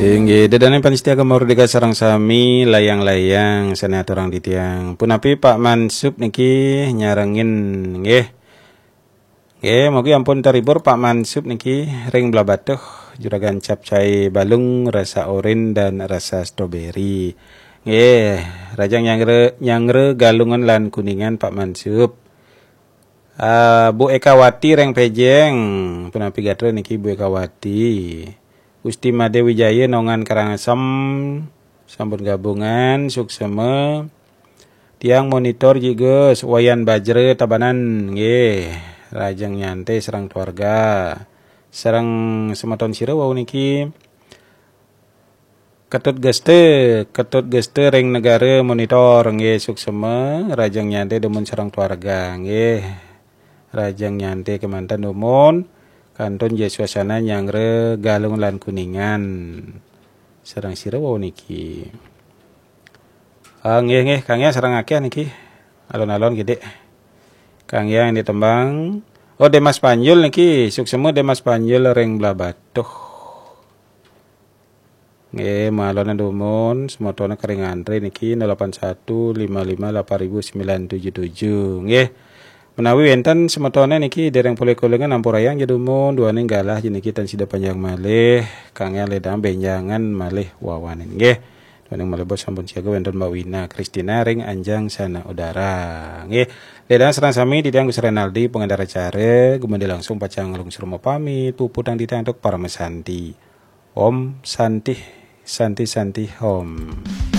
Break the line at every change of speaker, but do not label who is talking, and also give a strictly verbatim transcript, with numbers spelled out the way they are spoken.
Inggih, dedane panitia kemardika sareng sami layang-layang sana orang ditiang. Punapi Pak Mansub niki nyarengin nggih. Nggih, mugi ampun terhibur Pak Mansub niki ring blabatuh juragan capcay balung rasa oren dan rasa stroberi. Nggih, rajang nyangre nyangre galungan lan kuningan Pak Mansub. Uh, Bu Ekawati reng pejeng punapi gatre niki Bu Ekawati. Gusti Made Wijaya nongan Karangasem sampun gabungan suksema tiang monitor juga wayan bajre tabanan nggih rajang nyantai serang keluarga serang sematon sira wau niki ketut geste ketut geste ring negara monitor nggih suksema rajang nyantai demun serang keluarga nggih rajang nyantai kemantan demun kanton je suasana nyangre galung lan kuningan sareng sira wau niki. Ah nggih nggih Kang ya sareng akeh niki. Alon-alon gede. Kang yang ditembang. Oh Demas Panjul niki suksema Demas Panjul ring blabatuh. Nggih malona dumun semotona kering antre niki nol delapan satu lima lima delapan sembilan tujuh tujuh. Nggih. Menawi wenten semetone niki dereng pole-kolengan ampurayang jadumun dua ning galah jeniki tan sida panjang malih kangge ledang benjangan malih wawanen nggih ning malih bos sampun siaga wenten Mbak Wina Kristina ring anjang sana udara nggih ledang serang sami didang Gus Renaldi pengendara care gumende langsung pacang lungsur pamit pupudang ditang untuk para mesanti Om Santi Santi Santi Om.